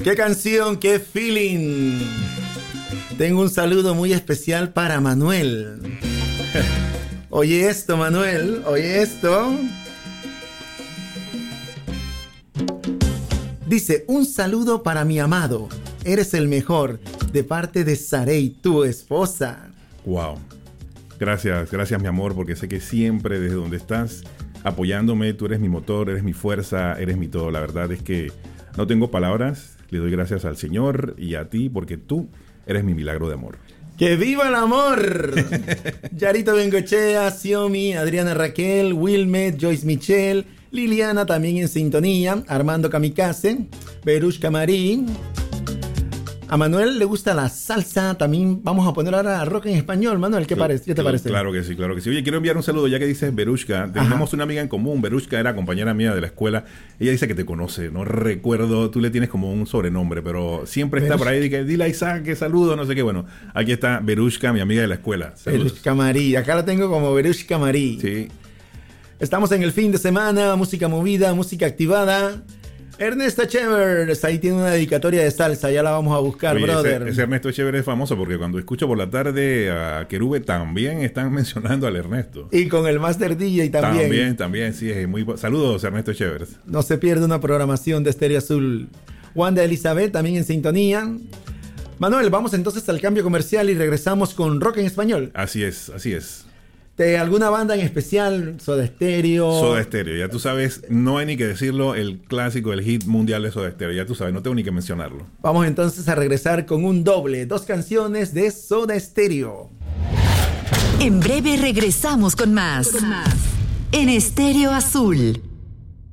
¡Qué canción! ¡Qué feeling! Tengo un saludo muy especial para Manuel. Oye esto, Manuel. Oye esto. Dice, un saludo para mi amado. Eres el mejor. De parte de Sarey, tu esposa. Wow. Gracias mi amor, porque sé que siempre desde donde estás apoyándome, tú eres mi motor, eres mi fuerza, eres mi todo. La verdad es que no tengo palabras. Le doy gracias al Señor y a ti porque tú eres mi milagro de amor. ¡Que viva el amor! Yarito Bengochea, Xiomi, Adriana Raquel, Wilmet, Joyce Michelle, Liliana también en sintonía, Armando Kamikaze, Berushka Marí. A Manuel le gusta la salsa, también vamos a poner ahora rock en español. Manuel, ¿qué te parece? Claro que sí, claro que sí. Oye, quiero enviar un saludo, ya que dices Berushka. Tenemos una amiga en común, Berushka era compañera mía de la escuela. Ella dice que te conoce, no recuerdo, tú le tienes como un sobrenombre, pero siempre está por ahí, dile a Isaac que saludo, no sé qué. Bueno, aquí está Berushka, mi amiga de la escuela. Saludos. Berushka Marí, acá la tengo como Berushka Marí. Sí. Estamos en el fin de semana, música movida, música activada. Ernesto Echever, ahí tiene una dedicatoria de salsa, ya la vamos a buscar. Oye, brother. Ese Ernesto Echever es famoso porque cuando escucho por la tarde a Querube también están mencionando al Ernesto. Y con el Master DJ también. También, sí, es muy... Saludos, Ernesto Echever. No se pierde una programación de Estéreo Azul. Wanda Elizabeth también en sintonía. Manuel, vamos entonces al cambio comercial y regresamos con rock en español. Así es. ¿De alguna banda en especial? Soda Stereo. Soda Stereo, ya tú sabes, no hay ni que decirlo, el clásico, el hit mundial de Soda Stereo, ya tú sabes, no tengo ni que mencionarlo. Vamos entonces a regresar con un doble, 2 canciones de Soda Stereo. En breve regresamos con más. En Estéreo Azul.